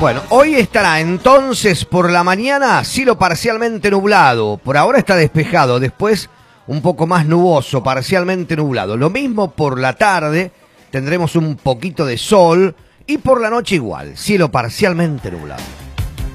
Bueno, hoy estará entonces por la mañana cielo parcialmente nublado. Por ahora está despejado, después un poco más nuboso, parcialmente nublado. Lo mismo por la tarde, tendremos un poquito de sol y por la noche igual, cielo parcialmente nublado.